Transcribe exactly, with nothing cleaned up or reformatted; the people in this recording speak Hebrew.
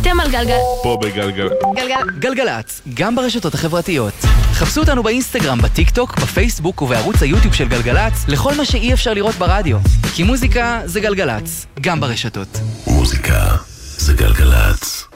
אתם על גלגל. פה בגלגל. גלגל. גלגלצ, גם ברשתות החברתיות. חפשו אותנו באינסטגרם, בטיק טוק, בפייסבוק ובערוץ היוטיוב של גלגלצ, לכל מה שאי אפשר לראות ברדיו. כי מוזיקה זה גלגלצ, גם ברשתות. מוזיקה זה גלגלצ.